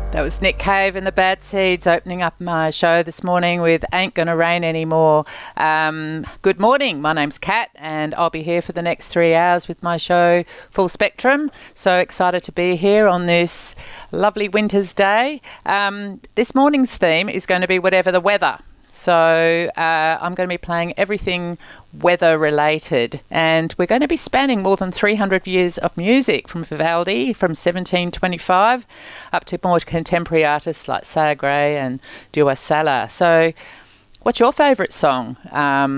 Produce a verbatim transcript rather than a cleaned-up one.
That was Nick Cave and the Bad Seeds opening up my show this morning with Ain't Gonna Rain Anymore. Um, good morning, my name's Kat and I'll be here for the next three hours with my show Full Spectrum. So excited to be here on this lovely winter's day. Um, this morning's theme is going to be whatever the weather. So uh, I'm going to be playing everything weather related, and we're going to be spanning more than three hundred years of music, from Vivaldi from seventeen twenty-five up to more contemporary artists like Saya Gray and Dua Sala. So what's your favourite song? Um,